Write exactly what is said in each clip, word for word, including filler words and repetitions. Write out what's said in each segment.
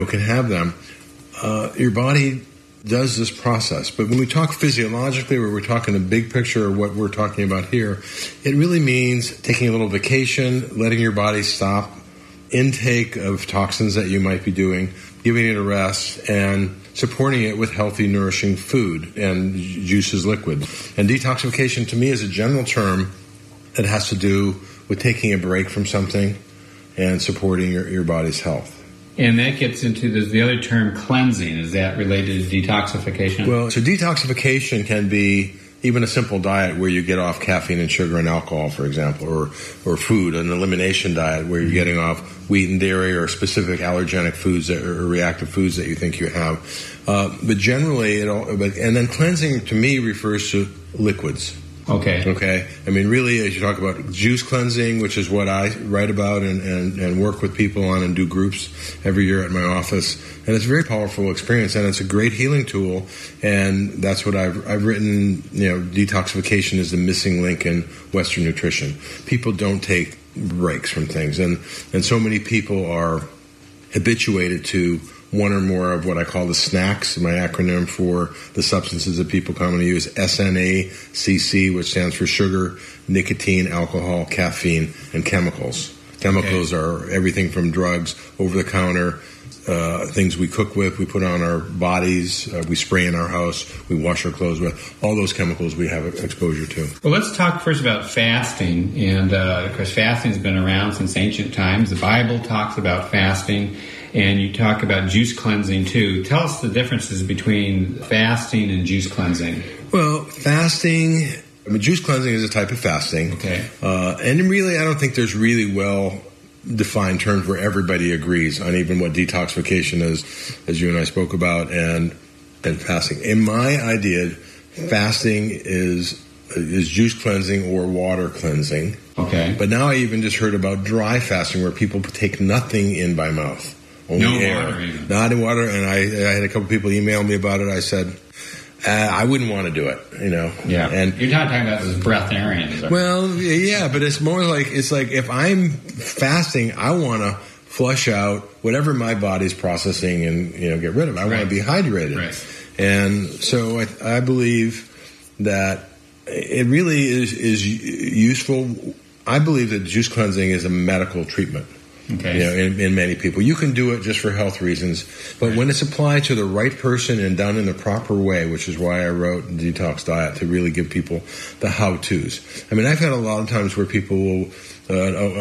can have them, uh, your body does this process. But when we talk physiologically, or we're talking the big picture of what we're talking about here, it really means taking a little vacation, letting your body stop intake of toxins that you might be doing, giving it a rest, and supporting it with healthy, nourishing food and juices, liquids. And detoxification, to me, is a general term that has to do with taking a break from something and supporting your, your body's health. And that gets into the, the other term, cleansing. Is that related to detoxification? Well, so detoxification can be even a simple diet where you get off caffeine and sugar and alcohol, for example, or or food, an elimination diet where you're getting off wheat and dairy or specific allergenic foods that, or reactive foods that you think you have. Uh, but generally, it all, but, and then cleansing to me refers to liquids. Okay. Okay. I mean, really, as you talk about juice cleansing, which is what I write about and, and, and work with people on and do groups every year at my office. And it's a very powerful experience, and it's a great healing tool. And that's what I've, I've written, you know, detoxification is the missing link in Western nutrition. People don't take breaks from things. And, and so many people are habituated to one or more of what I call the snacks, my acronym for the substances that people commonly use, S N A C C, which stands for sugar, nicotine, alcohol, caffeine, and chemicals. Chemicals okay. are everything from drugs, over-the-counter, uh, things we cook with, we put on our bodies, uh, we spray in our house, we wash our clothes with, all those chemicals we have exposure to. Well, let's talk first about fasting. And, uh, of course, fasting has been around since ancient times. The Bible talks about fasting. And you talk about juice cleansing, too. Tell us the differences between fasting and juice cleansing. Well, fasting, I mean, juice cleansing is a type of fasting. Okay. Uh, and really, I don't think there's really well-defined terms where everybody agrees on even what detoxification is, as you and I spoke about, and, and fasting. In my idea, fasting is is juice cleansing or water cleansing. Okay. But now I even just heard about dry fasting, where people take nothing in by mouth. Only no air. water even. Not in water, and I, I had a couple people email me about it. I said, uh, I wouldn't want to do it, you know. Yeah. And you're not talking about those breatharians. Well, yeah, but it's more like, it's like if I'm fasting, I want to flush out whatever my body's processing and, you know, get rid of it. I right. want to be hydrated. Right. And so I, I believe that it really is, is useful. I believe that juice cleansing is a medical treatment. Okay. You know, in, in many people. You can do it just for health reasons, but right. when it's applied to the right person and done in the proper way, which is why I wrote Detox Diet, to really give people the how-tos. I mean, I've had a lot of times where people will, uh,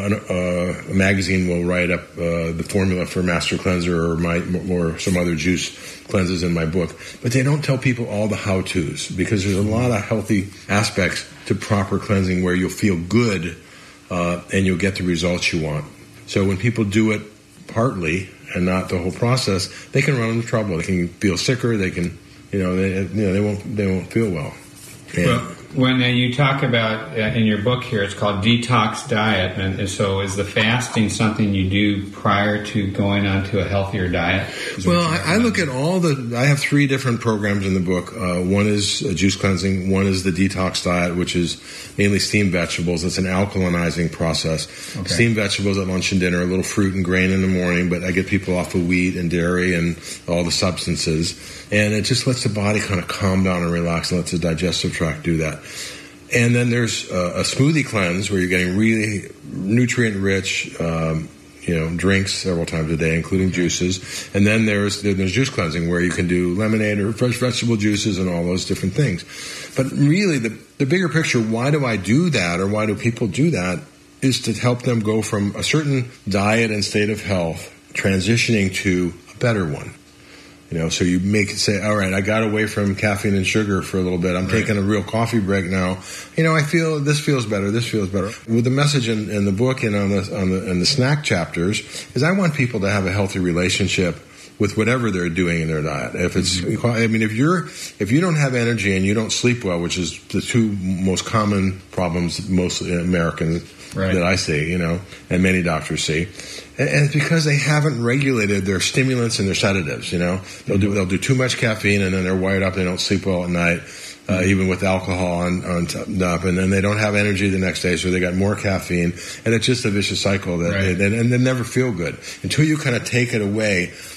a, a, a magazine will write up uh, the formula for Master Cleanser or my or some other juice cleanses in my book, but they don't tell people all the how-tos, because there's a lot of healthy aspects to proper cleansing where you'll feel good uh, and you'll get the results you want. So when people do it partly and not the whole process, they can run into trouble. They can feel sicker. They can, you know, they, you know, they won't, they won't feel well. And well, when uh, you talk about uh, in your book here, it's called Detox Diet, and so is the fasting something you do prior to going on to a healthier diet? Well, I, I look at all the. I have three different programs in the book. Uh, one is uh, juice cleansing. One is the detox diet, which is mainly steamed vegetables. It's an alkalinizing process. Okay. Steamed vegetables at lunch and dinner, a little fruit and grain in the morning, but I get people off of wheat and dairy and all the substances. And it just lets the body kind of calm down and relax, and lets the digestive tract do that. And then there's uh, a smoothie cleanse where you're getting really nutrient-rich, um, you know, drinks several times a day, including juices. And then there's there's juice cleansing where you can do lemonade or fresh vegetable juices and all those different things. But really, the the bigger picture, why do I do that, or why do people do that, is to help them go from a certain diet and state of health transitioning to a better one. You know, so you make it say, all right, I got away from caffeine and sugar for a little bit. I'm right. taking a real coffee break now. You know, I feel this feels better. This feels better. With the message in, in the book and on the on the in the snack chapters is I want people to have a healthy relationship with whatever they're doing in their diet. If it's, I mean, if you're if you don't have energy and you don't sleep well, which is the two most common problems most Americans right. that I see, you know, and many doctors see. And it's because they haven't regulated their stimulants and their sedatives, you know. They'll do they'll do too much caffeine, and then they're wired up. They don't sleep well at night, uh, mm-hmm. even with alcohol on, on top. And then they don't have energy the next day, so they got more caffeine. And it's just a vicious cycle, that right. they, and they never feel good. Until you kind of take it away,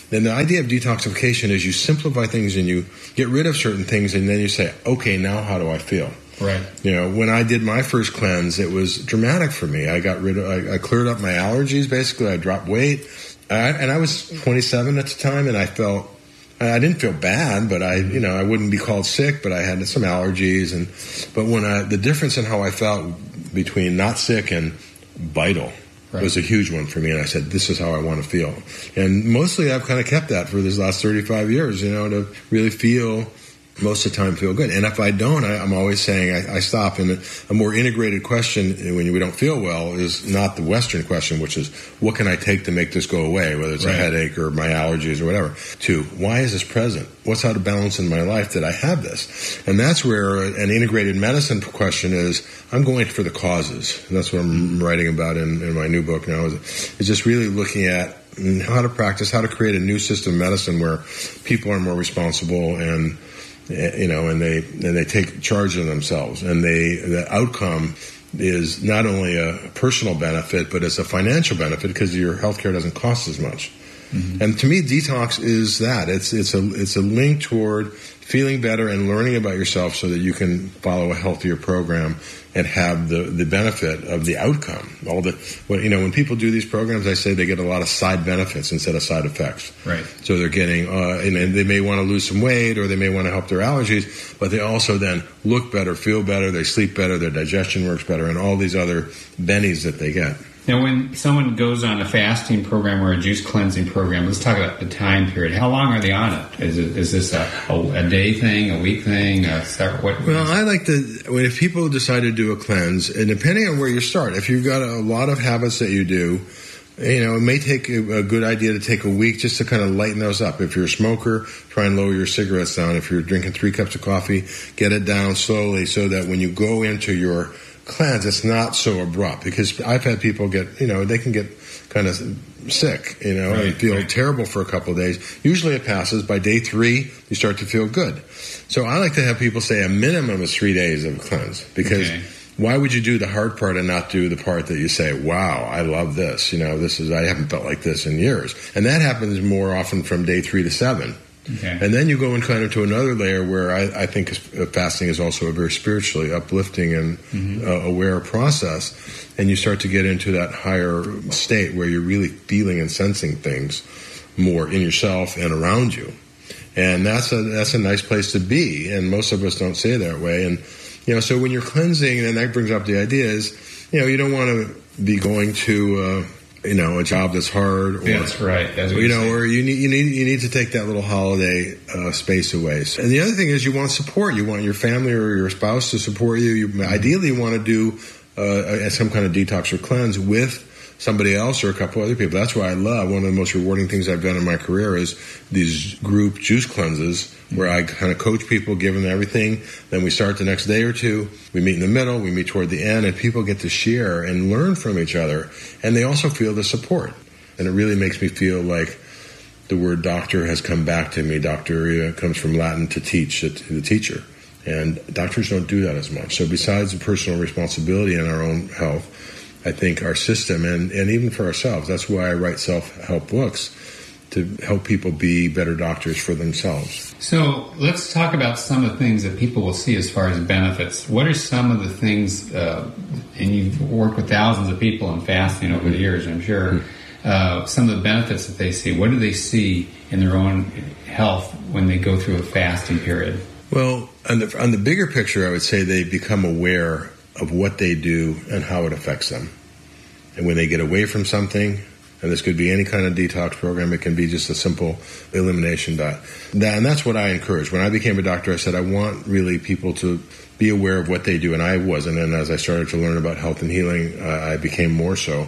then the idea of detoxification is you simplify things and you get rid of certain things, and then you say, okay, now how do I feel? Right. You know, when I did my first cleanse, it was dramatic for me. I got rid of, I, I cleared up my allergies, basically. I dropped weight. I, and I was twenty-seven at the time, and I felt, I didn't feel bad, but I, you know, I wouldn't be called sick, but I had some allergies. And, but when I, the difference in how I felt between not sick and vital right. was a huge one for me. And I said, this is how I want to feel. And mostly I've kind of kept that for this last thirty-five years, you know, to really feel, most of the time feel good. And if I don't, I, I'm always saying I, I stop. And a more integrated question when we don't feel well is not the Western question, which is, what can I take to make this go away, whether it's right. a headache or my allergies or whatever. To, why is this present? What's out of balance in my life that I have this? And that's where an integrated medicine question is, I'm going for the causes. And that's what I'm writing about in, in my new book now. Is just really looking at how to practice, how to create a new system of medicine where people are more responsible and you know, and they and they take charge of themselves, and they the outcome is not only a personal benefit, but it's a financial benefit because your healthcare doesn't cost as much. Mm-hmm. And to me, detox is that it's it's a it's a link toward feeling better and learning about yourself so that you can follow a healthier program and have the, the benefit of the outcome. All the, well, you know, when people do these programs, I say they get a lot of side benefits instead of side effects. Right. So they're getting, uh, and, and they may want to lose some weight or they may want to help their allergies, but they also then look better, feel better, they sleep better, their digestion works better, and all these other bennies that they get. Now, when someone goes on a fasting program or a juice cleansing program, let's talk about the time period. How long are they on it? Is it is this a, a, a day thing, a week thing? A, what, well, I like to, when if people decide to do a cleanse, and depending on where you start, if you've got a lot of habits that you do, you know, it may take a, a good idea to take a week just to kind of lighten those up. If you're a smoker, try and lower your cigarettes down. If you're drinking three cups of coffee, get it down slowly so that when you go into your cleanse, it's not so abrupt, because I've had people get, you know, they can get kind of sick, you know, right, and feel right. terrible for a couple of days. Usually it passes. By day three, you start to feel good. So I like to have people say a minimum is three days of cleanse, because okay. why would you do the hard part and not do the part that you say, wow, I love this, you know, this is, I haven't felt like this in years. And that happens more often from day three to seven. Okay. And then you go in kind of to another layer where I, I think fasting is also a very spiritually uplifting and mm-hmm. uh, aware process. And you start to get into that higher state where you're really feeling and sensing things more in yourself and around you. And that's a that's a nice place to be. And most of us don't say it that way. And, you know, so when you're cleansing, and that brings up the idea is, you know, you don't want to be going to... Uh, you know, a job that's hard, or that's right. That's what you know, saying. or you need you need you need to take that little holiday uh, space away. And the other thing is, you want support. You want your family or your spouse to support you. You ideally you want to do uh, some kind of detox or cleanse with somebody else or a couple other people. That's why I love, one of the most rewarding things I've done in my career is these group juice cleanses where I kind of coach people, give them everything. Then we start the next day or two. We meet in the middle. We meet toward the end, and people get to share and learn from each other. And they also feel the support. And it really makes me feel like the word doctor has come back to me. Doctor comes from Latin to teach, the teacher. And doctors don't do that as much. So besides the personal responsibility in our own health, I think our system, and, and even for ourselves, that's why I write self-help books, to help people be better doctors for themselves. So let's talk about some of the things that people will see as far as benefits. What are some of the things, uh, and you've worked with thousands of people in fasting over the years, I'm sure, uh, some of the benefits that they see. What do they see in their own health when they go through a fasting period? Well, on the, on the bigger picture, I would say they become aware of what they do and how it affects them. And when they get away from something, and this could be any kind of detox program, it can be just a simple elimination diet. That, and that's what I encourage. When I became a doctor, I said I want really people to be aware of what they do, and I wasn't. And as I started to learn about health and healing, uh, I became more so.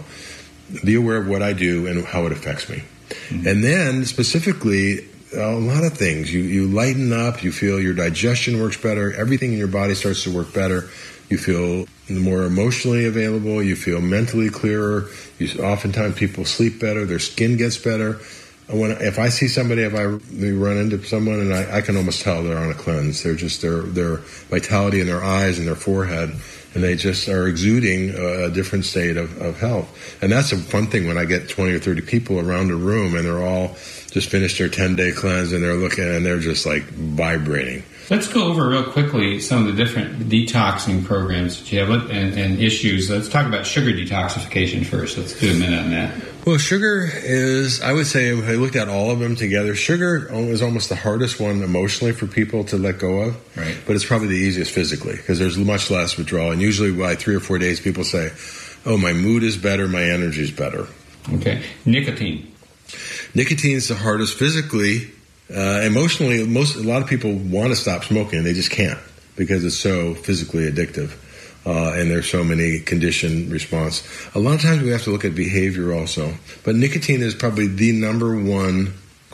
Be aware of what I do and how it affects me. Mm-hmm. And then specifically, a lot of things. You, you lighten up, you feel your digestion works better, everything in your body starts to work better. You feel more emotionally available. You feel mentally clearer. You, oftentimes people sleep better. Their skin gets better. When if I see somebody, if I run into someone, and I, I can almost tell they're on a cleanse. They're just their their vitality in their eyes and their forehead, and they just are exuding a different state of, of health. And that's a fun thing when I get twenty or thirty people around a room, and they're all just finished their ten-day cleanse, and they're looking, and they're just like vibrating. Let's go over real quickly some of the different detoxing programs that you have and, and issues. Let's talk about sugar detoxification first. Let's do a minute on that. Well, sugar is, I would say, if I looked at all of them together, sugar is almost the hardest one emotionally for people to let go of. Right. But it's probably the easiest physically because there's much less withdrawal. And usually by three or four days, people say, oh, my mood is better, my energy is better. Okay. Nicotine. Nicotine is the hardest physically. Uh, emotionally, most a lot of people want to stop smoking, and they just can't because it's so physically addictive, uh, and there's so many conditioned response. A lot of times we have to look at behavior also, but nicotine is probably the number one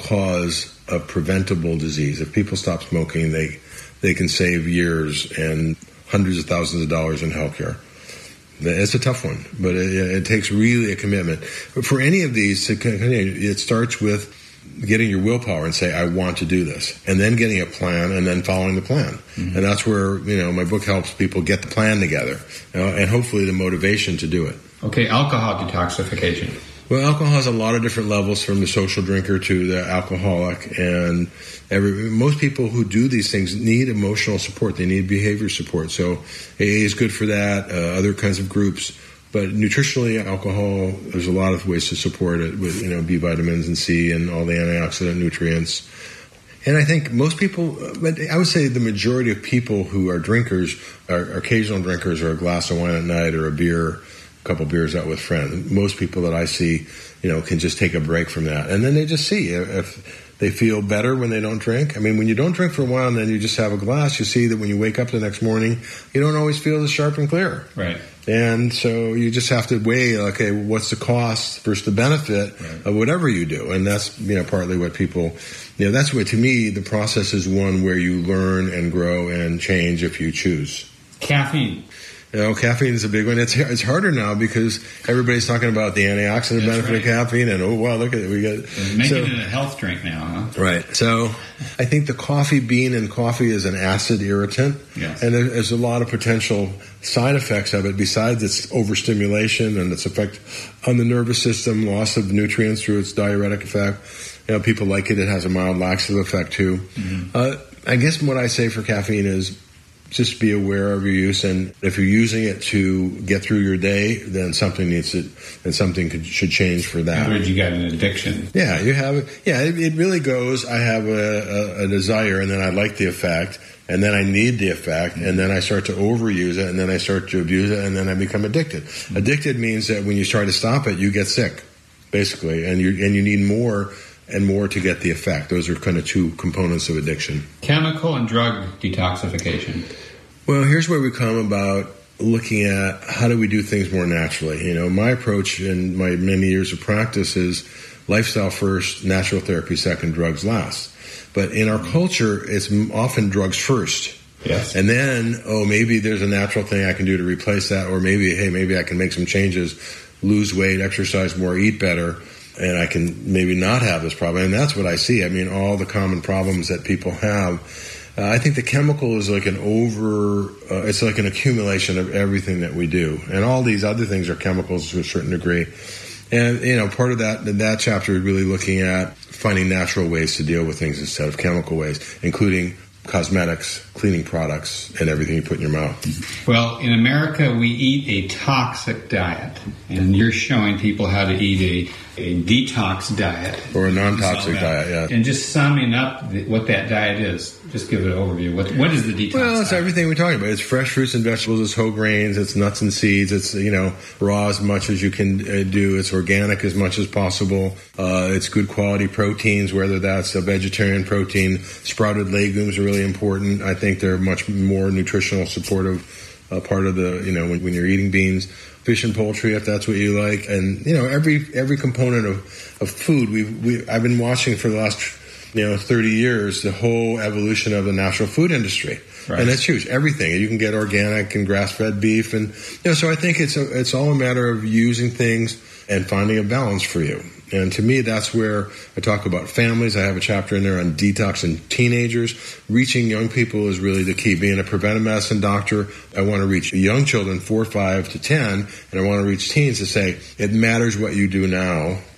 cause of preventable disease. If people stop smoking, they they can save years and hundreds of thousands of dollars in healthcare. It's a tough one, but it, it takes really a commitment. But for any of these to continue, it starts with getting your willpower and say, I want to do this, and then getting a plan and then following the plan. Mm-hmm. And that's where, you know, my book helps people get the plan together, you know, and hopefully the motivation to do it. Okay, alcohol detoxification. Well, alcohol has a lot of different levels from the social drinker to the alcoholic, and every, most people who do these things need emotional support. They need behavior support. So A A is good for that, uh, other kinds of groups. But nutritionally, alcohol, there's a lot of ways to support it with, you know, B vitamins and C and all the antioxidant nutrients. And I think most people, but I would say the majority of people who are drinkers are occasional drinkers, or a glass of wine at night or a beer, a couple beers out with friends. Most people that I see, you know, can just take a break from that. And then they just see if they feel better when they don't drink. I mean, when you don't drink for a while and then you just have a glass, you see that when you wake up the next morning, you don't always feel as sharp and clear. Right. And so you just have to weigh, okay, what's the cost versus the benefit right. of whatever you do. And that's, you know, partly what people, you know, that's what, to me, the process is one where you learn and grow and change if you choose. Caffeine. You know, caffeine is a big one. It's it's harder now because everybody's talking about the antioxidant That's benefit right. of caffeine, and oh wow, look at it, we got making so, it a health drink now, huh? Right. So I think the coffee bean in coffee is an acid irritant, yes. and there's a lot of potential side effects of it besides its overstimulation and its effect on the nervous system, loss of nutrients through its diuretic effect. You know, people like it. It has a mild laxative effect too. Mm-hmm. Uh, I guess what I say for caffeine is, just be aware of your use, and if you're using it to get through your day, then something needs to, and something could, should change for that. In other words, you got an addiction. Yeah, you have it. Yeah, it, it really goes. I have a, a, a desire, and then I like the effect, and then I need the effect, and then I start to overuse it, and then I start to abuse it, and then I become addicted. Mm-hmm. Addicted means that when you try to stop it, you get sick, basically, and you and you need more and more to get the effect. Those are kind of two components of addiction. Chemical and drug detoxification. Well, here's where we come about looking at how do we do things more naturally. You know, my approach in my many years of practice is lifestyle first, natural therapy second, drugs last. But in our culture, it's often drugs first. Yes. And then, oh, maybe there's a natural thing I can do to replace that, or maybe, hey, maybe I can make some changes, lose weight, exercise more, eat better, and I can maybe not have this problem. And that's what I see. I mean, all the common problems that people have. Uh, I think the chemical is like an over, uh, it's like an accumulation of everything that we do. And all these other things are chemicals to a certain degree. And, you know, part of that, that chapter is really looking at finding natural ways to deal with things instead of chemical ways, including cosmetics, cleaning products, and everything you put in your mouth. Well, in America, we eat a toxic diet, and you're showing people how to eat a, a detox diet. Or a non-toxic diet, yeah. And just summing up the, what that diet is, just give it an overview. What, what is the detox Well, it's diet? everything we talked about. It's fresh fruits and vegetables, it's whole grains, it's nuts and seeds, it's, you know, raw as much as you can uh, do, it's organic as much as possible, uh, it's good quality proteins, whether that's a vegetarian protein, sprouted legumes are really important. I think they're much more nutritional, supportive uh, part of the, you know, when, when you're eating beans. Fish and poultry, if that's what you like. And, you know, every every component of, of food, we've, we, I've been watching for the last, you know, thirty years, the whole evolution of the natural food industry. Right. And it's huge. Everything. You can get organic and grass-fed beef. And, you know, so I think it's a, it's all a matter of using things and finding a balance for you. And to me, that's where I talk about families. I have a chapter in there on detox and teenagers. Reaching young people is really the key. Being a preventive medicine doctor, I want to reach young children, four, five to ten, and I want to reach teens to say, it matters what you do now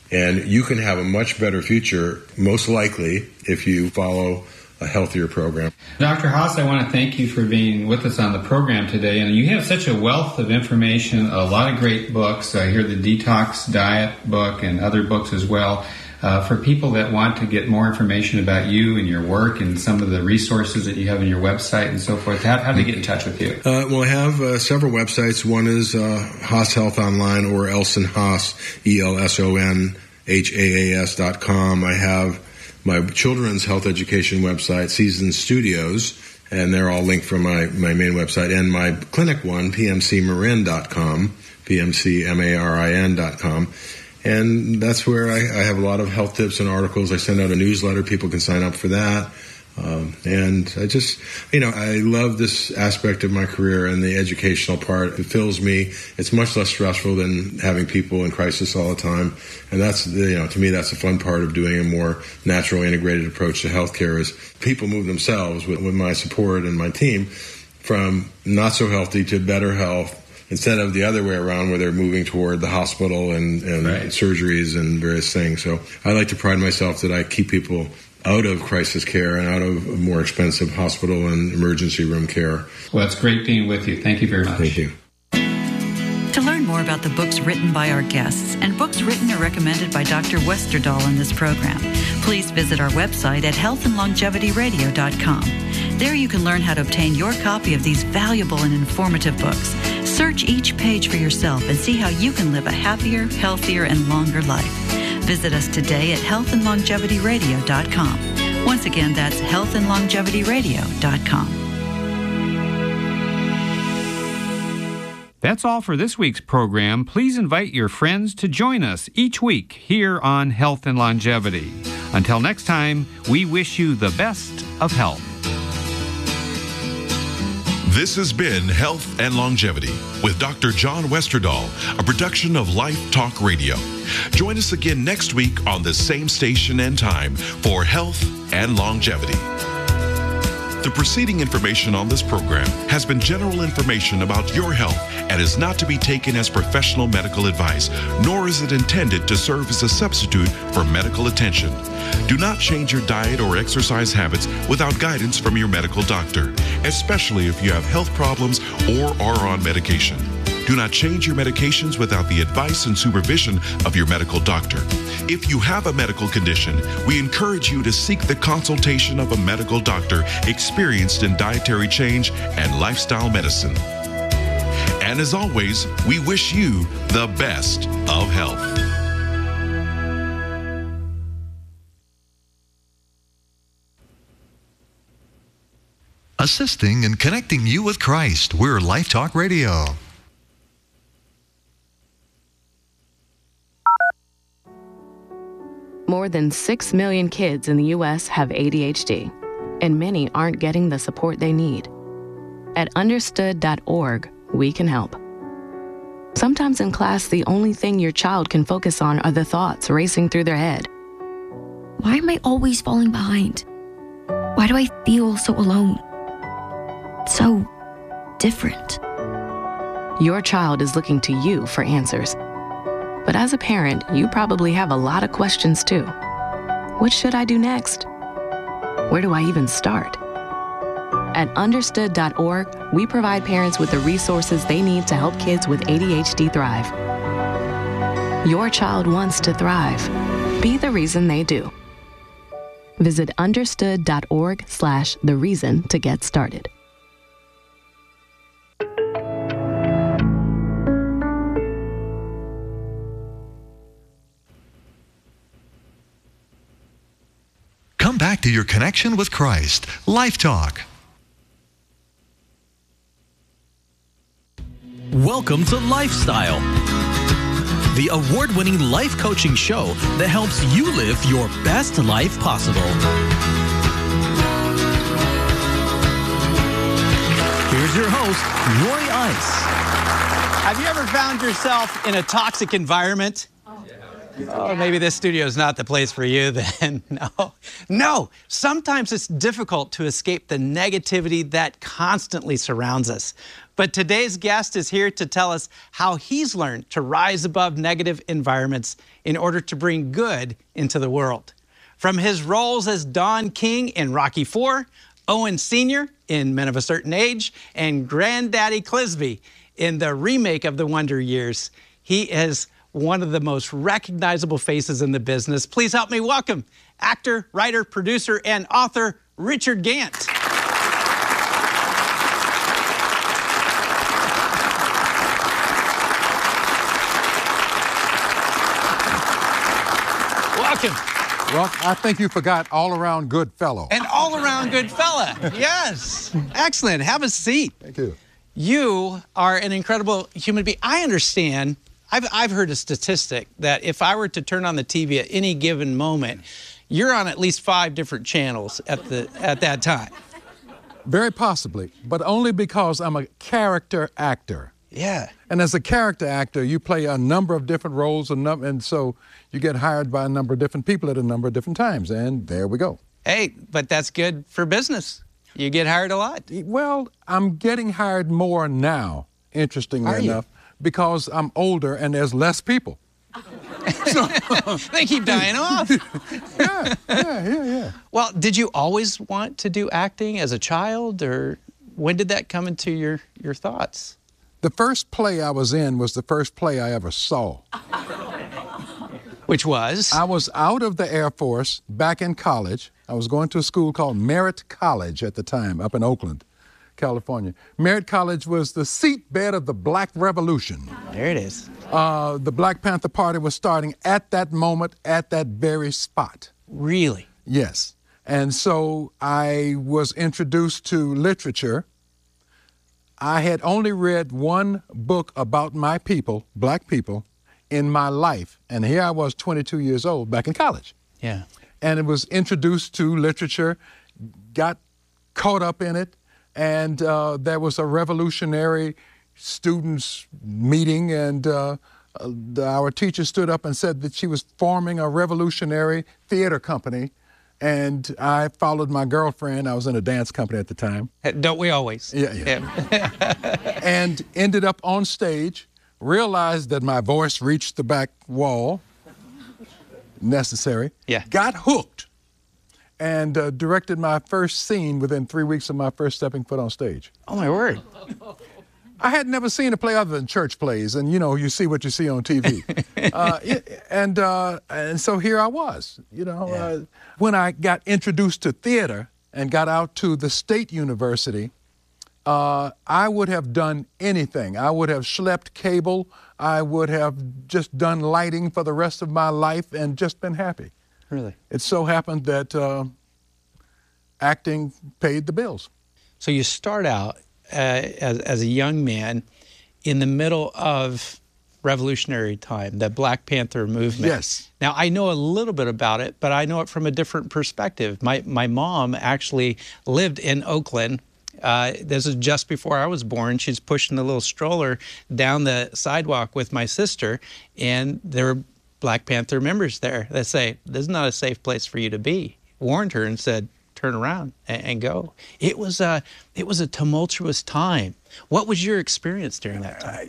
And you can have a much better future, most likely, if you follow a healthier program. Doctor Haas, I want to thank you for being with us on the program today. And you have such a wealth of information, a lot of great books. I hear the Detox Diet book and other books as well. Uh, for people that want to get more information about you and your work and some of the resources that you have on your website and so forth, how, how do they get in touch with you? Uh, well, I have uh, several websites. One is uh, Haas Health Online, or Elson Haas, E L S O N H A A S dot com. I have my children's health education website, Season Studios, and they're all linked from my, my main website, and my clinic one, P M C Marin dot com, P M C M A R I N dot com. And that's where I, I have a lot of health tips and articles. I send out a newsletter. People can sign up for that. Um, and I just, you know, I love this aspect of my career and the educational part. It fills me. It's much less stressful than having people in crisis all the time. And that's, you know, to me, that's the fun part of doing a more natural, integrated approach to healthcare is people move themselves with, with my support and my team from not so healthy to better health, instead of the other way around where they're moving toward the hospital and, and right. surgeries and various things. So I like to pride myself that I keep people out of crisis care and out of more expensive hospital and emergency room care. Well, it's great being with you. Thank you very much. Thank you. To learn more about the books written by our guests and books written or recommended by Doctor Westerdahl in this program, please visit our website at health and longevity radio dot com. There you can learn how to obtain your copy of these valuable and informative books. Search each page for yourself and see how you can live a happier, healthier, and longer life. Visit us today at health and longevity radio dot com. Once again, that's health and longevity radio dot com. That's all for this week's program. Please invite your friends to join us each week here on Health and Longevity. Until next time, we wish you the best of health. This has been Health and Longevity with Doctor John Westerdahl, a production of Life Talk Radio. Join us again next week on the same station and time for Health and Longevity. The preceding information on this program has been general information about your health and is not to be taken as professional medical advice, nor is it intended to serve as a substitute for medical attention. Do not change your diet or exercise habits without guidance from your medical doctor, especially if you have health problems or are on medication. Do not change your medications without the advice and supervision of your medical doctor. If you have a medical condition, we encourage you to seek the consultation of a medical doctor experienced in dietary change and lifestyle medicine. And as always, we wish you the best of health. Assisting and connecting you with Christ, we're Life Talk Radio. More than six million kids in the U S have A D H D, and many aren't getting the support they need. At understood dot org, we can help. Sometimes in class, the only thing your child can focus on are the thoughts racing through their head. Why am I always falling behind? Why do I feel so alone? So different. Your child is looking to you for answers. But as a parent, you probably have a lot of questions too. What should I do next? Where do I even start? At understood dot org, we provide parents with the resources they need to help kids with A D H D thrive. Your child wants to thrive. Be the reason they do. Visit understood dot org slash the reason to get started. Come back to your connection with Christ. Life Talk. Welcome to Lifestyle, the award-winning life coaching show that helps you live your best life possible. Here's your host, Roy Ice. Have you ever found yourself in a toxic environment? Oh, maybe this studio is not the place for you then. No, no. Sometimes it's difficult to escape the negativity that constantly surrounds us. But today's guest is here to tell us how he's learned to rise above negative environments in order to bring good into the world. From his roles as Don King in Rocky four, Owen Senior in Men of a Certain Age, and Granddaddy Clisby in the remake of The Wonder Years, he is one of the most recognizable faces in the business. Please help me welcome actor, writer, producer, and author Richard Gant. Welcome. Well, I think you forgot all-around good fellow. An all-around good fella. Yes. Excellent. Have a seat. Thank you. You are an incredible human being. I understand. I've, I've heard a statistic that if I were to turn on the T V at any given moment, you're on at least five different channels at the at that time. Very possibly, but only because I'm a character actor. Yeah. And as a character actor, you play a number of different roles, and, num- and so you get hired by a number of different people at a number of different times, and there we go. Hey, but that's good for business. You get hired a lot. Well, I'm getting hired more now, interestingly Are you? enough, because I'm older and there's less people. So, they keep dying off. yeah, yeah, yeah, yeah. Well, did you always want to do acting as a child, or when did that come into your, your thoughts? The first play I was in was the first play I ever saw. Which was? I was out of the Air Force, back in college. I was going to a school called Merritt College at the time, up in Oakland, California. Merritt College was the seatbed of the Black Revolution. There it is. Uh, the Black Panther Party was starting at that moment, at that very spot. Really? Yes. And so I was introduced to literature. I had only read one book about my people, black people, in my life. And here I was, twenty-two years old, back in college. Yeah. And it was introduced to literature, got caught up in it, and uh, there was a revolutionary students meeting, and uh, uh, our teacher stood up and said that she was forming a revolutionary theater company. And I followed my girlfriend. I was in a dance company at the time. Don't we always? Yeah, yeah. And ended up on stage, realized that my voice reached the back wall, necessary. Yeah. Got hooked, and uh, directed my first scene within three weeks of my first stepping foot on stage. Oh, my word. I had never seen a play other than church plays, and, you know, you see what you see on T V. uh, and uh, and so here I was, you know. Yeah. Uh, when I got introduced to theater and got out to the State University, uh, I would have done anything. I would have schlepped cable. I would have just done lighting for the rest of my life and just been happy. Really? It so happened that uh, acting paid the bills. So you start out uh, as, as a young man in the middle of revolutionary time, the Black Panther movement. Yes. Now, I know a little bit about it, but I know it from a different perspective. My, my mom actually lived in Oakland. Uh, this is just before I was born. She's pushing the little stroller down the sidewalk with my sister, and there were Black Panther members there that say, this is not a safe place for you to be. Warned her and said, turn around and, and go. It was, a, it was a tumultuous time. What was your experience during that time?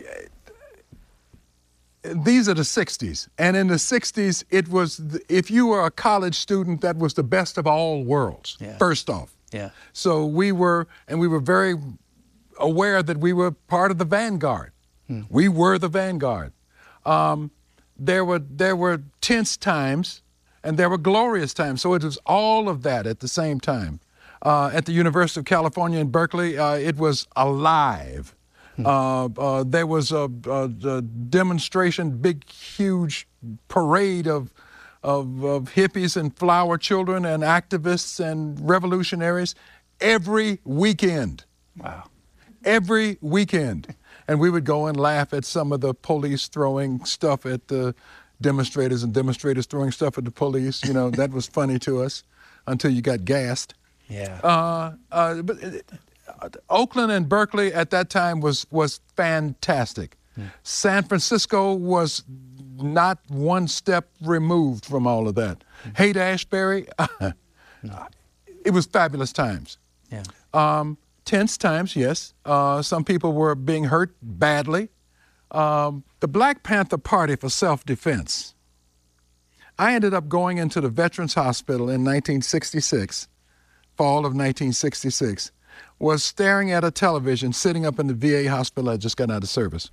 These are the sixties, and in the sixties, it was, the, if you were a college student, that was the best of all worlds, Yeah. first off. Yeah. So we were, and we were very aware that we were part of the vanguard. Hmm. We were the vanguard. Um, there were there were tense times, and there were glorious times. So it was all of that at the same time. Uh, at the University of California in Berkeley, uh, it was alive. Uh, uh, there was a, a, a demonstration, big, huge parade of, of, of hippies and flower children and activists and revolutionaries every weekend. Wow. Every weekend. And we would go and laugh at some of the police throwing stuff at the demonstrators and demonstrators throwing stuff at the police. You know, that was funny to us until you got gassed. Yeah. Uh, uh, but it, Oakland and Berkeley at that time was was fantastic. Hmm. San Francisco was not one step removed from all of that. Mm-hmm. Haight-Ashbury, no. It was fabulous times. Yeah. Um, tense times, yes. Uh, some people were being hurt badly. Um, the Black Panther Party for Self-Defense. I ended up going into the Veterans Hospital in nineteen sixty-six, fall of nineteen sixty-six, was staring at a television sitting up in the V A hospital. I just got out of service.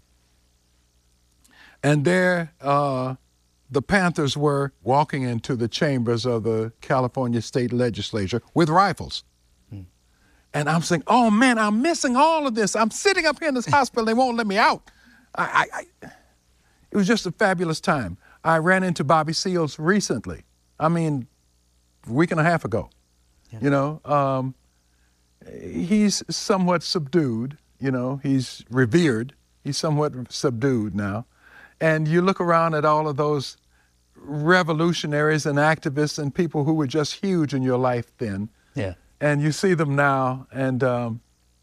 And there, uh, the Panthers were walking into the chambers of the California State Legislature with rifles. Hmm. And I'm saying, oh man, I'm missing all of this. I'm sitting up here in this hospital, they won't let me out. I, I, I, it was just a fabulous time. I ran into Bobby Seals recently. I mean, a week and a half ago. Yeah. You know, um, he's somewhat subdued, you know, he's revered. He's somewhat subdued now. And you look around at all of those revolutionaries and activists and people who were just huge in your life then. Yeah. And you see them now, and um,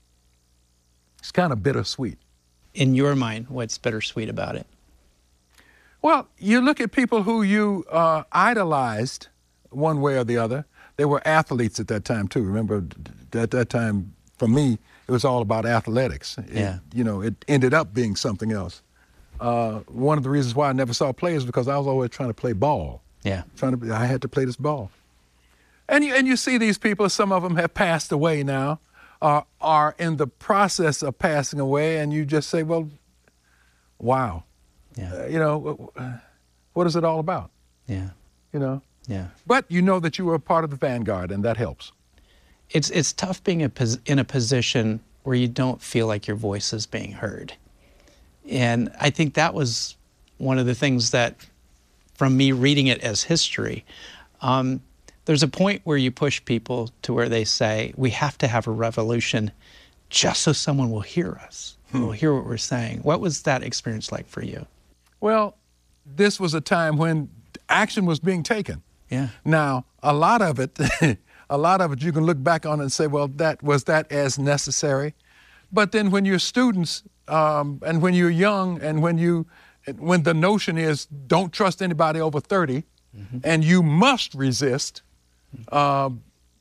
it's kind of bittersweet. In your mind, what's bittersweet about it? Well, you look at people who you uh, idolized one way or the other. They were athletes at that time, too. Remember, at that time, for me, it was all about athletics. Yeah. It, you know, it ended up being something else. Uh, one of the reasons why I never saw play is because I was always trying to play ball. Yeah. Trying to, I had to play this ball. And you, and you see these people, some of them have passed away now, uh, are in the process of passing away, and you just say, well, wow. Yeah. Uh, you know, what is it all about? Yeah. You know? Yeah. But you know that you were a part of the vanguard, and that helps. It's it's tough being a pos- in a position where you don't feel like your voice is being heard. And I think that was one of the things that, from me reading it as history, um, there's a point where you push people to where they say, we have to have a revolution just so someone will hear us, hmm. will hear what we're saying. What was that experience like for you? Well, this was a time when action was being taken. Yeah. Now, a lot of it, a lot of it you can look back on and say, well, that was that as necessary? But then when you're students, um, and when you're young, and when you, when the notion is don't trust anybody over thirty, mm-hmm. and you must resist, uh,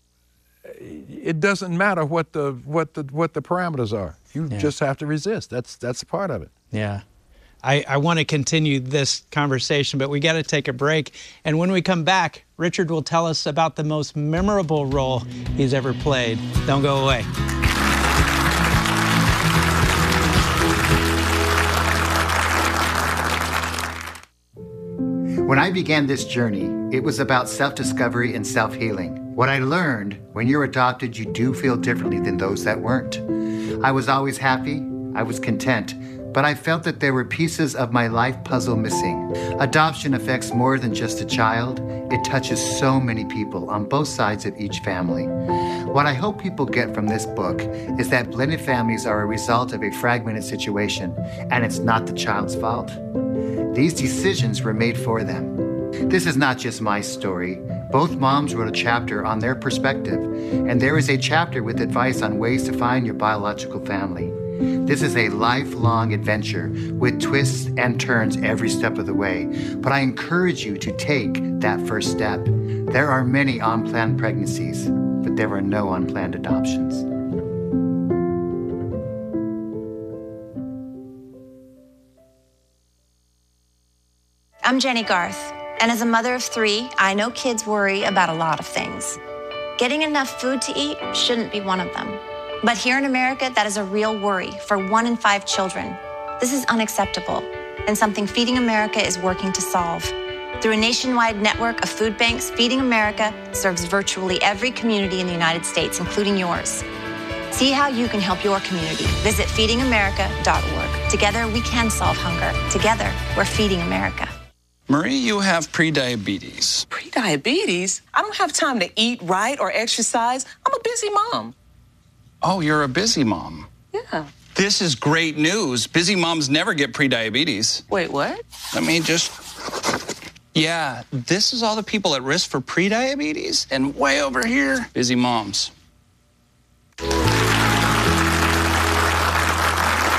it doesn't matter what the what the what the parameters are. You yeah. just have to resist. That's that's a part of it. Yeah. I, I want to continue this conversation, but we got to take a break. And when we come back, Richard will tell us about the most memorable role he's ever played. Don't go away. When I began this journey, it was about self-discovery and self-healing. What I learned, when you're adopted, you do feel differently than those that weren't. I was always happy, I was content, but I felt that there were pieces of my life puzzle missing. Adoption affects more than just a child. It touches so many people on both sides of each family. What I hope people get from this book is that blended families are a result of a fragmented situation, and it's not the child's fault. These decisions were made for them. This is not just my story. Both moms wrote a chapter on their perspective, and there is a chapter with advice on ways to find your biological family. This is a lifelong adventure with twists and turns every step of the way, but I encourage you to take that first step. There are many unplanned pregnancies, but there are no unplanned adoptions. I'm Jenny Garth, and as a mother of three, I know kids worry about a lot of things. Getting enough food to eat shouldn't be one of them. But here in America, that is a real worry for one in five children. This is unacceptable, and something Feeding America is working to solve. Through a nationwide network of food banks, Feeding America serves virtually every community in the United States, including yours. See how you can help your community. Visit feeding america dot org. Together, we can solve hunger. Together, we're Feeding America. Marie, you have prediabetes. Prediabetes? I don't have time to eat right or exercise. I'm a busy mom. Oh, you're a busy mom. Yeah. This is great news. Busy moms never get prediabetes. Wait, what? Let me just... Yeah, this is all the people at risk for prediabetes, and way over here, busy moms.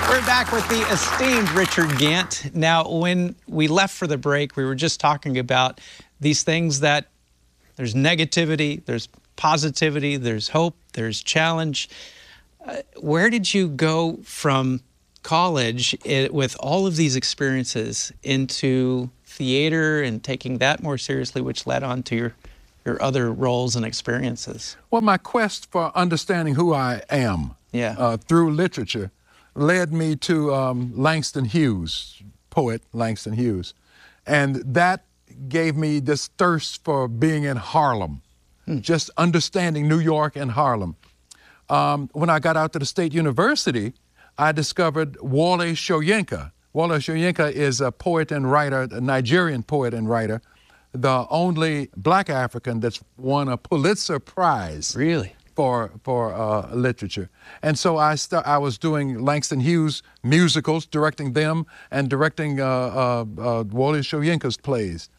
We're back with the esteemed Richard Gant. Now, when we left for the break, we were just talking about these things that there's negativity, there's positivity, there's hope, there's challenge. Uh, where did you go from college it, with all of these experiences into theater and taking that more seriously, which led on to your, your other roles and experiences? Well, my quest for understanding who I am yeah. uh, through literature led me to um, Langston Hughes, poet Langston Hughes. And that gave me this thirst for being in Harlem, hmm. just understanding New York and Harlem. Um, when I got out to the State University, I discovered Wole Soyinka. Wole Soyinka is a poet and writer, a Nigerian poet and writer, the only black African that's won a Pulitzer Prize. Really? For, for uh, literature. And so I, st- I was doing Langston Hughes musicals, directing them, and directing uh, uh, uh, Wole Soyinka's plays.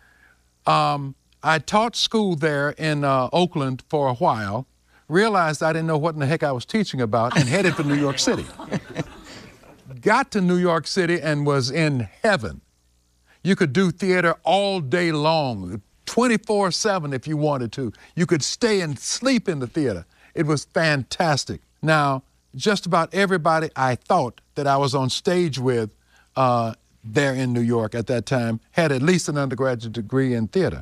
Um, I taught school there in uh, Oakland for a while, realized I didn't know what in the heck I was teaching about, and headed for New York City. Got to New York City and was in heaven. You could do theater all day long, twenty-four seven if you wanted to. You could stay and sleep in the theater. It was fantastic. Now, just about everybody I thought that I was on stage with uh, there in New York at that time had at least an undergraduate degree in theater.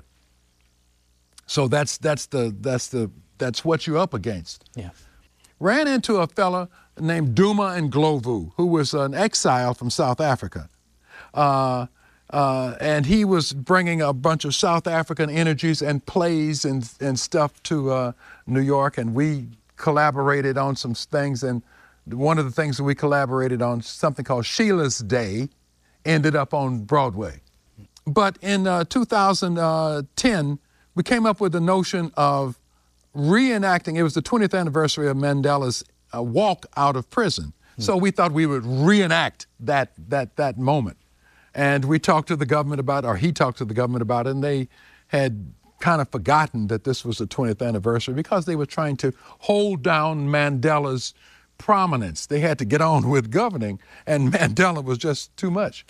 So that's that's the that's the that's what you're up against. Yeah. Ran into a fella named Duma Ndlovu, who was an exile from South Africa. Uh, Uh, and he was bringing a bunch of South African energies and plays and, and stuff to uh, New York, and we collaborated on some things. And one of the things that we collaborated on, something called Sheila's Day, ended up on Broadway. But in uh, two thousand ten, we came up with the notion of reenacting. It was the twentieth anniversary of Mandela's uh, walk out of prison. Hmm. So we thought we would reenact that that that moment. And we talked to the government about, or he talked to the government about it, and they had kind of forgotten that this was the twentieth anniversary because they were trying to hold down Mandela's prominence. They had to get on with governing, and Mandela was just too much.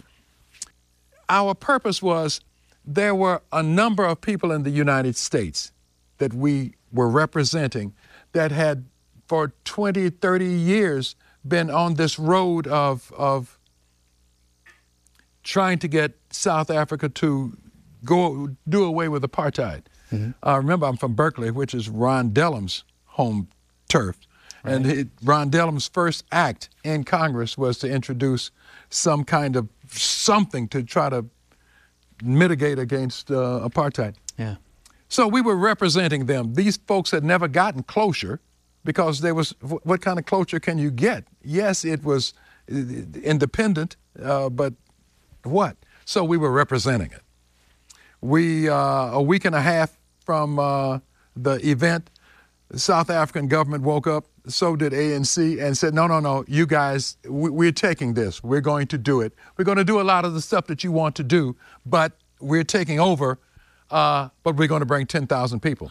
Our purpose was there were a number of people in the United States that we were representing that had for twenty, thirty years been on this road of, of trying to get South Africa to go do away with apartheid. Mm-hmm. Uh, remember, I'm from Berkeley, which is Ron Dellum's home turf. Right. And it, Ron Dellum's first act in Congress was to introduce some kind of something to try to mitigate against uh, apartheid. Yeah. So we were representing them. These folks had never gotten closure because there was, what kind of closure can you get? Yes, it was independent, uh, but what? So we were representing it. We, uh, a week and a half from uh, the event, the South African government woke up, so did A N C, and said, no, no, no, you guys, we, we're taking this. We're going to do it. We're going to do a lot of the stuff that you want to do, but we're taking over, uh, but we're going to bring ten thousand people.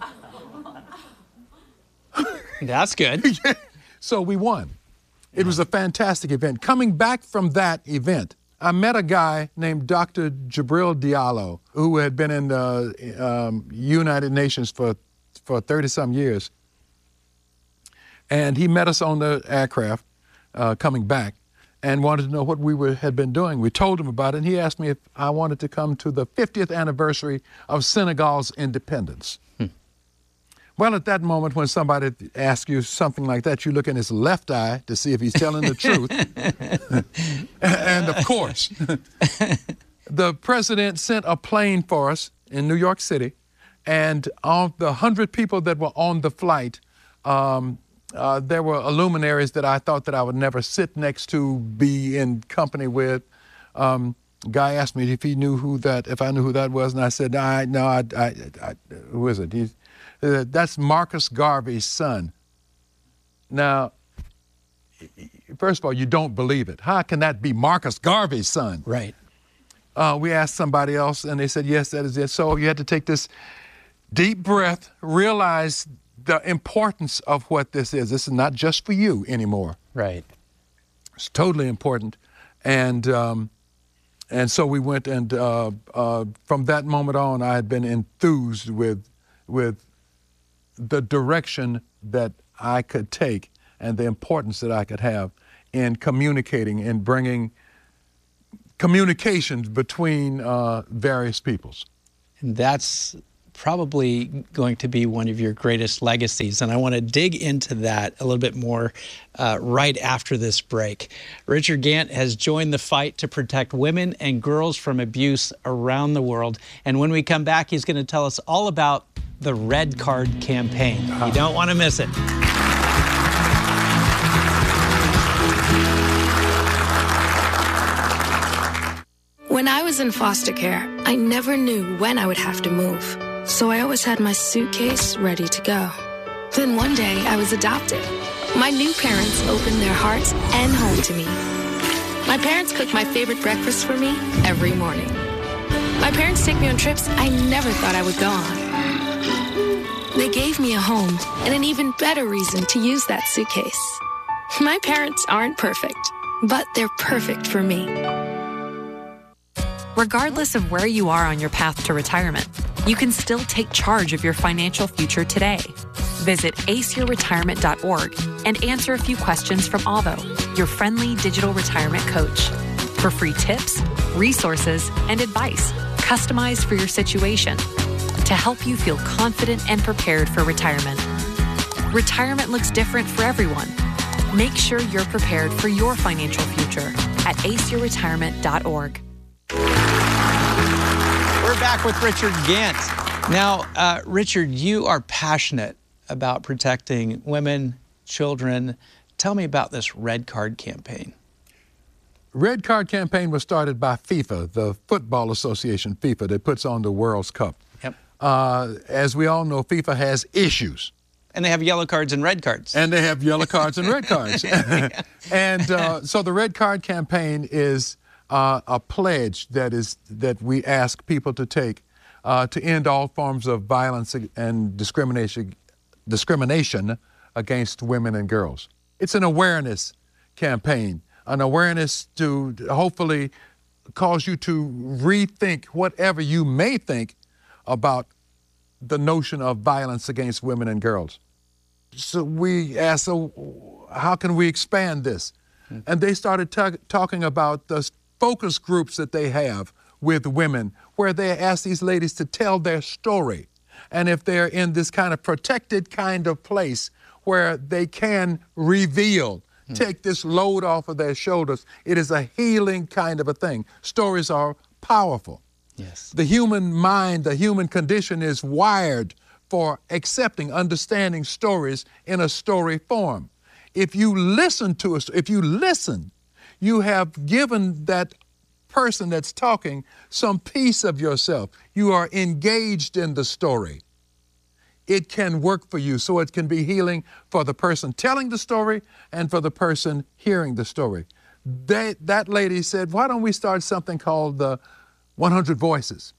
That's good. So we won. It was a fantastic event. Coming back from that event, I met a guy named Doctor Jibril Diallo, who had been in the um, United Nations for for thirty-some years. And he met us on the aircraft uh, coming back and wanted to know what we were, had been doing. We told him about it, and he asked me if I wanted to come to the fiftieth anniversary of Senegal's independence. Hmm. Well, at that moment, when somebody asks you something like that, you look in his left eye to see if he's telling the truth. And of course, the president sent a plane for us in New York City, and of the hundred people that were on the flight, um, uh, there were luminaries that I thought that I would never sit next to, be in company with. Um, guy asked me if he knew who that, if I knew who that was, and I said, no, I, no, I, I, I who is it? He's, uh, that's Marcus Garvey's son. Now, first of all, you don't believe it. How can that be Marcus Garvey's son? Right. Uh, we asked somebody else, and they said, yes, that is it. So you had to take this deep breath, realize the importance of what this is. This is not just for you anymore. Right. It's totally important. And um, and so we went, and uh, uh, from that moment on, I had been enthused with with the direction that I could take and the importance that I could have in communicating and bringing communications between uh, various peoples. And that's probably going to be one of your greatest legacies. And I want to dig into that a little bit more uh, right after this break. Richard Gant has joined the fight to protect women and girls from abuse around the world. And when we come back, he's going to tell us all about the Red Card campaign. You don't want to miss it. When I was in foster care, I never knew when I would have to move. So I always had my suitcase ready to go. Then one day, I was adopted. My new parents opened their hearts and home to me. My parents cook my favorite breakfast for me every morning. My parents take me on trips I never thought I would go on. They gave me a home and an even better reason to use that suitcase. My parents aren't perfect, but they're perfect for me. Regardless of where you are on your path to retirement, you can still take charge of your financial future today. Visit ace your retirement dot org and answer a few questions from Avo, your friendly digital retirement coach, for free tips, resources, and advice customized for your situation to help you feel confident and prepared for retirement. Retirement looks different for everyone. Make sure you're prepared for your financial future at ace your retirement dot org. We're back with Richard Gant. Now, uh, Richard, you are passionate about protecting women, children. Tell me about this Red Card campaign. Red Card campaign was started by FIFA, the Football Association, FIFA, that puts on the World's Cup. Yep. Uh, as we all know, FIFA has issues. And they have yellow cards and red cards. And they have yellow cards and red cards. And uh, so the Red Card campaign is Uh, a pledge that is that we ask people to take uh, to end all forms of violence and discrimination discrimination against women and girls. It's an awareness campaign, an awareness to hopefully cause you to rethink whatever you may think about the notion of violence against women and girls. So we asked, so how can we expand this? Mm-hmm. And they started t- talking about the focus groups that they have with women, where they ask these ladies to tell their story. And if they're in this kind of protected kind of place where they can reveal, mm. take this load off of their shoulders, it is a healing kind of a thing. Stories are powerful. Yes. The human mind, the human condition is wired for accepting, understanding stories in a story form. If you listen to us, if you listen, you have given that person that's talking some piece of yourself. You are engaged in the story. It can work for you, so it can be healing for the person telling the story and for the person hearing the story. They, that lady said, why don't we start something called the one hundred Voices?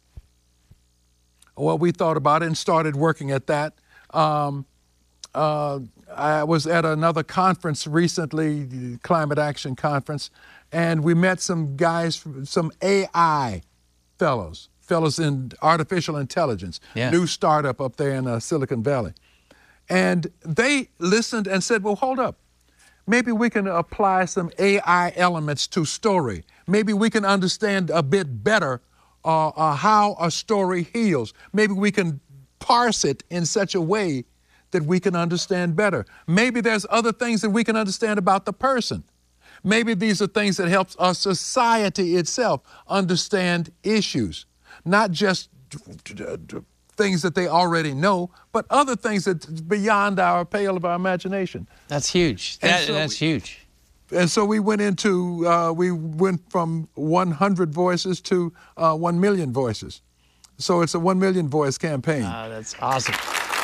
Well, we thought about it and started working at that. Um, uh, I was at another conference recently, the Climate Action Conference, and we met some guys, some A I fellows, fellows in artificial intelligence, yeah. new startup up there in uh, Silicon Valley. And they listened and said, well, hold up. Maybe we can apply some A I elements to story. Maybe we can understand a bit better uh, uh, how a story heals. Maybe we can parse it in such a way that we can understand better. Maybe there's other things that we can understand about the person. Maybe these are things that helps our society itself understand issues, not just things that they already know, but other things that's beyond our pale of our imagination. That's huge. That, so that's we, huge. And so we went into, uh, we went from one hundred voices to uh, one million voices. So it's a one million voice campaign. Uh, that's awesome.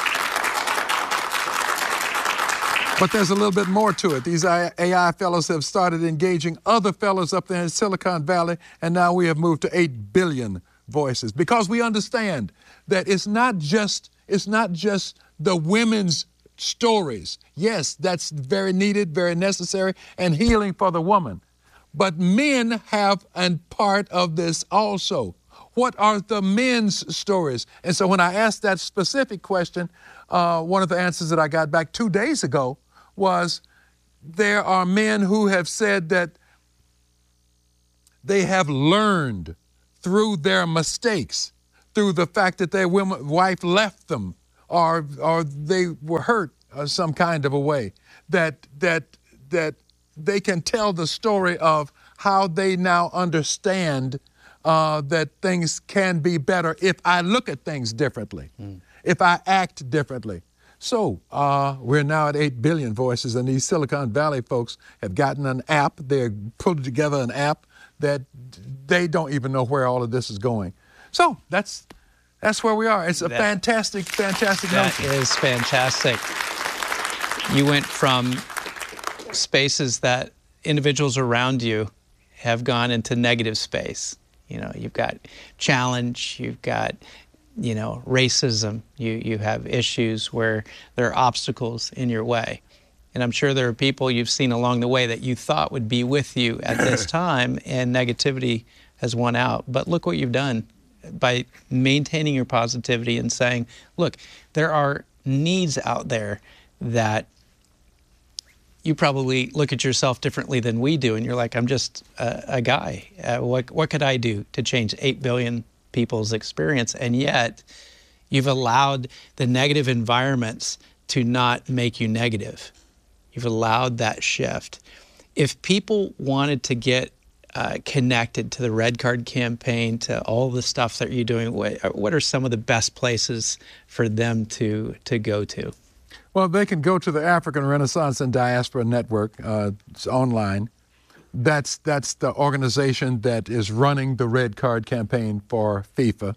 But there's a little bit more to it. These A I fellows have started engaging other fellows up there in Silicon Valley, and now we have moved to eight billion voices, because we understand that it's not just it's not just the women's stories. Yes, that's very needed, very necessary, and healing for the woman. But men have a part of this also. What are the men's stories? And so when I asked that specific question, uh, one of the answers that I got back two days ago was there are men who have said that they have learned through their mistakes, through the fact that their woman, wife left them, or or they were hurt uh, some kind of a way, that that that they can tell the story of how they now understand uh, that things can be better if I look at things differently, mm. if I act differently. So uh, we're now at eight billion voices, and these Silicon Valley folks have gotten an app. They're putting together an app that they don't even know where all of this is going. So that's that's where we are. It's a that, fantastic, fantastic That notion. is fantastic. You went from spaces that individuals around you have gone into negative space. You know, you've got challenge, you've got, you know, racism, you, you have issues where there are obstacles in your way. And I'm sure there are people you've seen along the way that you thought would be with you at this time, and negativity has won out. But look what you've done by maintaining your positivity and saying, look, there are needs out there that you probably look at yourself differently than we do, and you're like, I'm just a, a guy. Uh, what, what could I do to change eight billion people's experience? And yet, you've allowed the negative environments to not make you negative. You've allowed that shift. If people wanted to get uh, connected to the Red Card campaign, to all the stuff that you're doing, what, what are some of the best places for them to, to go to? Well, they can go to the African Renaissance and Diaspora Network. Uh, it's online. That's, that's the organization that is running the Red Card campaign for FIFA.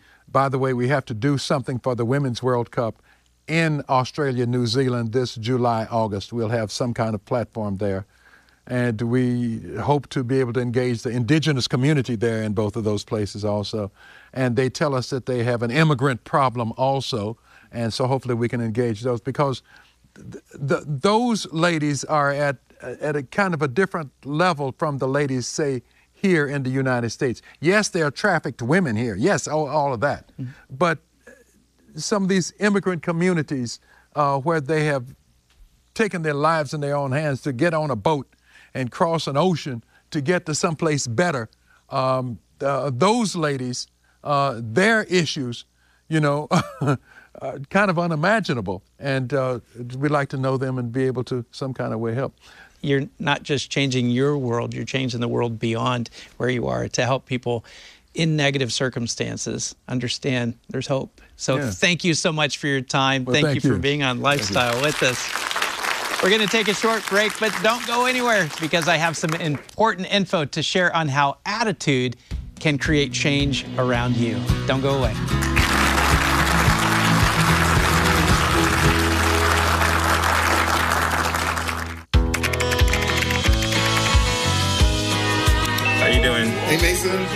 By the way, we have to do something for the Women's World Cup in Australia, New Zealand this July, August. We'll have some kind of platform there. And we hope to be able to engage the indigenous community there in both of those places also. And they tell us that they have an immigrant problem also. And so hopefully we can engage those, because th th those ladies are at, at a kind of a different level from the ladies, say, here in the United States. Yes, there are trafficked women here. Yes, all, all of that. Mm-hmm. But some of these immigrant communities uh, where they have taken their lives in their own hands to get on a boat and cross an ocean to get to someplace better, um, uh, those ladies, uh, their issues, you know, uh, kind of unimaginable. And uh, we'd like to know them and be able to some kind of way help. You're not just changing your world, you're changing the world beyond where you are to help people in negative circumstances understand there's hope. So yeah. Thank you so much for your time. Well, thank, thank you you for being on Lifestyle with us. We're going to take a short break, but don't go anywhere, because I have some important info to share on how attitude can create change around you. Don't go away. How you doing? Hey, Mason.